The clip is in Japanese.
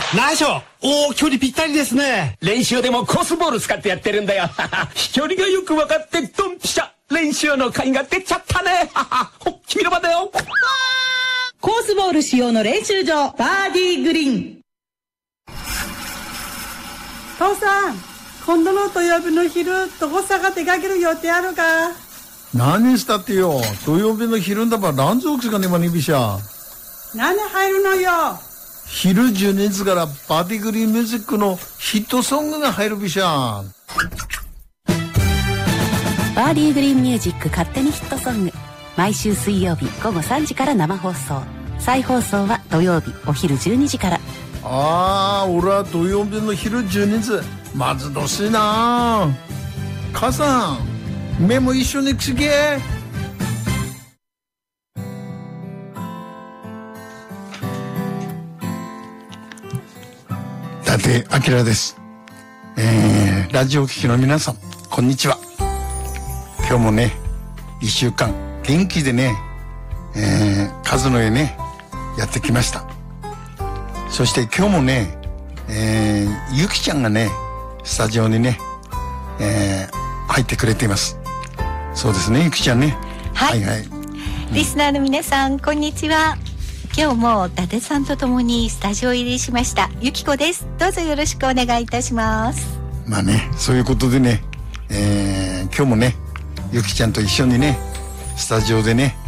ナイスショー。おー、距離ぴったりですね。 練習でもコースボール使ってやってるんだよ。飛距離がよく分かってドンピシャ。練習の甲斐が出ちゃったね。ほっ、君の番だよ。 コースボール使用の練習場、バーディーグリーン。 父さん、今度の土曜日の昼、どこさが出かける予定あるか？ 何したってよ。土曜日の昼んだばランズオークスがねまにびしゃ。 何入るのよ。 昼12時からバーディーグリーンミュージックのヒットソングが入るびしゃ。 バーディーグリーンミュージック勝手にヒットソング、毎週水曜日午後3時から生放送、再放送は土曜日お昼12時から。 ああ、俺は土曜日の昼12時まずどしいな。母さん、目も一緒に来げ。伊達明です。ラジオ聴きの皆さん、こんにちは。今日もね、一週間元気でね、数の絵ねやってきました。そして今日もね、ゆきちゃんがねスタジオにね、入ってくれています。そうですね、ゆきちゃんね。 はい、はいはい、リスナーの皆さん、こんにちは。今日も伊達さんと共にスタジオ入りしましたゆきこです。どうぞよろしくお願いいたします。 まあね、そういうことでね、今日もねゆきちゃんと一緒にねスタジオでね